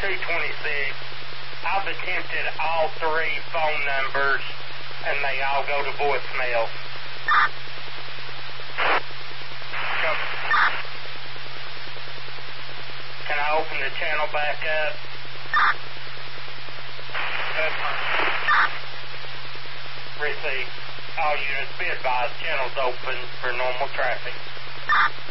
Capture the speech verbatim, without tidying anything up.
two twenty-six. I've attempted all three phone numbers, and they all go to voicemail. Can I open the channel back up? Receive. All units be advised, channels open for normal traffic.